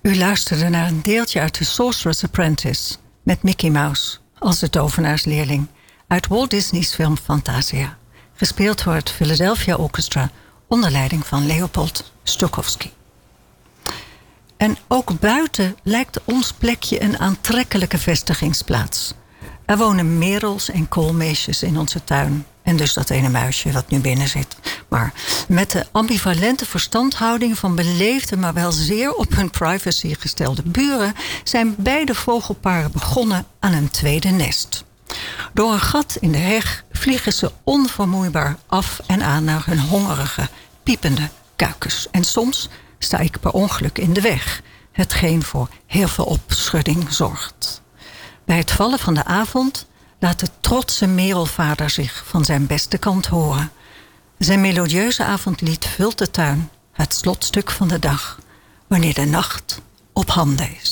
U luisterde naar een deeltje uit The Sorcerer's Apprentice met Mickey Mouse als de tovenaarsleerling uit Walt Disney's film Fantasia, gespeeld door het Philadelphia Orchestra onder leiding van Leopold Stokowski. En ook buiten lijkt ons plekje een aantrekkelijke vestigingsplaats. Er wonen merels en koolmeesjes in onze tuin. En dus dat ene muisje wat nu binnen zit. Maar met de ambivalente verstandhouding van beleefde, maar wel zeer op hun privacy gestelde buren, zijn beide vogelparen begonnen aan een tweede nest. Door een gat in de heg vliegen ze onvermoeibaar af en aan naar hun hongerige, piepende kuikens. En soms sta ik per ongeluk in de weg, hetgeen voor heel veel opschudding zorgt. Bij het vallen van de avond laat de trotse merelvader zich van zijn beste kant horen. Zijn melodieuze avondlied vult de tuin, het slotstuk van de dag, wanneer de nacht op handen is.